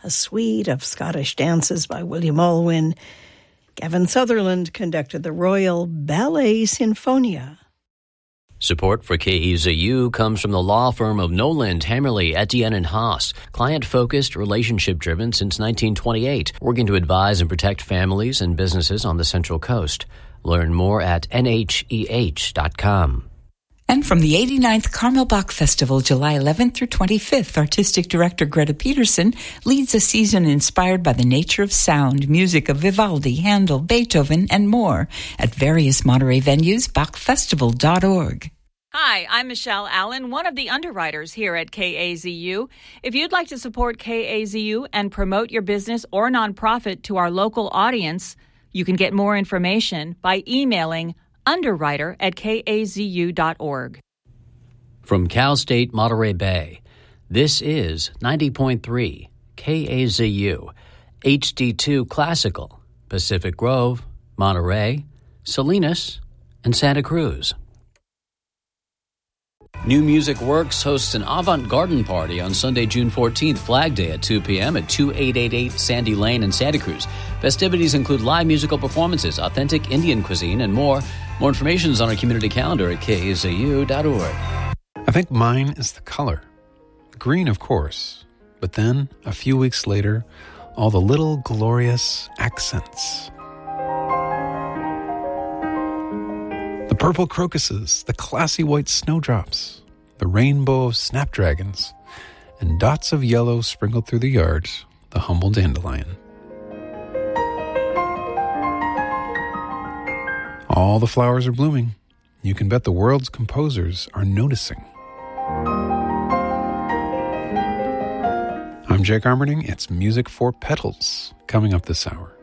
a suite of Scottish dances by William Alwyn. Gavin Sutherland conducted the Royal Ballet Sinfonia. Support for KEZU comes from the law firm of Noland, Hammerly, Etienne and Haas. Client-focused, relationship-driven since 1928, working to advise and protect families and businesses on the Central Coast. Learn more at nheh.com. And from the 89th Carmel Bach Festival, July 11th through 25th, Artistic Director Greta Peterson leads a season inspired by the nature of sound, music of Vivaldi, Handel, Beethoven, and more at various Monterey venues, bachfestival.org. Hi, I'm Michelle Allen, one of the underwriters here at KAZU. If you'd like to support KAZU and promote your business or nonprofit to our local audience, you can get more information by emailing underwriter@kazu.org. From Cal State Monterey Bay, this is 90.3 KAZU, HD2 Classical, Pacific Grove, Monterey, Salinas, and Santa Cruz. New Music Works hosts an Avant Garden Party on Sunday, June 14th, Flag Day at 2 p.m. at 2888 Sandy Lane in Santa Cruz. Festivities include live musical performances, authentic Indian cuisine, and more. More information is on our community calendar at kazu.org. I think mine is the color. Green, of course. But then, a few weeks later, all the little glorious accents. The purple crocuses, the classy white snowdrops, the rainbow of snapdragons, and dots of yellow sprinkled through the yard, the humble dandelion. All the flowers are blooming. You can bet the world's composers are noticing. I'm Jake Armerding. It's Music for Petals coming up this hour.